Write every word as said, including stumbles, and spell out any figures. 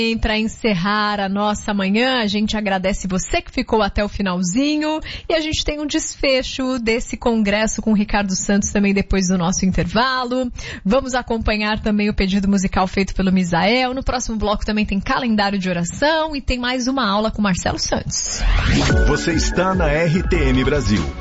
Para encerrar a nossa manhã, a gente agradece você que ficou até o finalzinho e a gente tem um desfecho desse congresso com o Ricardo Santos também depois do nosso intervalo. Vamos acompanhar também o pedido musical feito pelo Misael. No próximo bloco também tem calendário de oração e tem mais uma aula com Marcelo Santos. Você está na R T M Brasil.